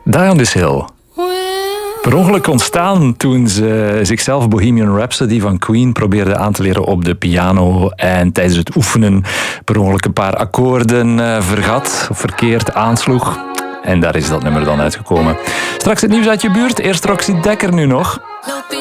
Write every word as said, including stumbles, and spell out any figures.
Die on this Hill. Per ongeluk ontstaan toen ze zichzelf Bohemian Rhapsody van Queen probeerde aan te leren op de piano en tijdens het oefenen per ongeluk een paar akkoorden uh, vergat of verkeerd aansloeg. En daar is dat nummer dan uitgekomen. Straks het nieuws uit je buurt. Eerst Roxy Dekker nu nog.